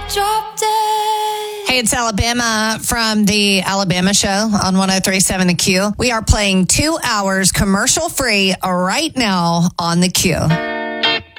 Drop dead. Hey, it's Alabama from the Alabama Show on 103.7 The Q. We are playing 2 hours commercial free right now on The Q.